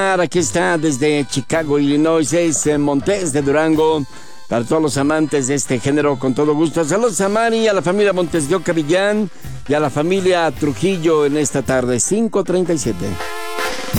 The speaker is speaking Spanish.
Aquí está desde Chicago, Illinois, es Montes de Durango. Para todos los amantes de este género, con todo gusto. Saludos a Mari, a la familia Montes de Oca Villán y a la familia Trujillo en esta tarde, 5:37.